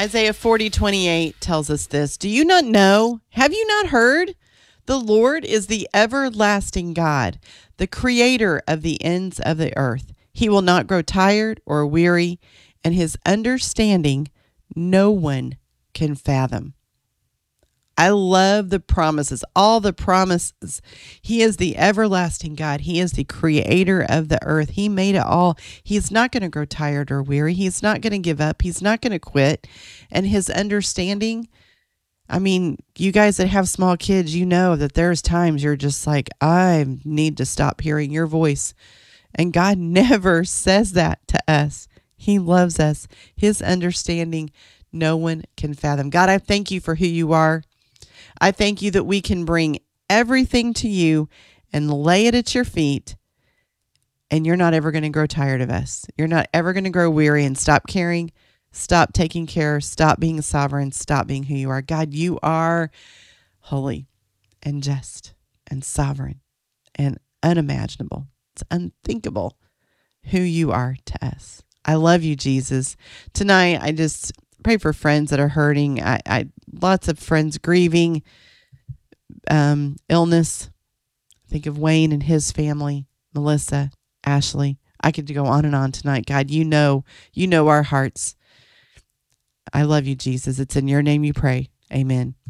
Isaiah 40:28 tells us this. Do you not know? Have you not heard? The Lord is the everlasting God, the creator of the ends of the earth. He will not grow tired or weary, and his understanding no one can fathom. I love the promises, all the promises. He is the everlasting God. He is the creator of the earth. He made it all. He's not going to grow tired or weary. He's not going to give up. He's not going to quit. And his understanding, I mean, you guys that have small kids, you know that there's times you're just like, I need to stop hearing your voice. And God never says that to us. He loves us. His understanding, no one can fathom. God, I thank you for who you are. I thank you that we can bring everything to you and lay it at your feet, and you're not ever going to grow tired of us. You're not ever going to grow weary and stop caring, stop taking care, stop being sovereign, stop being who you are. God, you are holy and just and sovereign and unimaginable. It's unthinkable who you are to us. I love you, Jesus. Tonight, I just pray for friends that are hurting. I lots of friends grieving illness. Think of Wayne and his family, Melissa, Ashley. I could go on and on tonight. God, you know our hearts. I love you, Jesus. It's in your name you pray. Amen.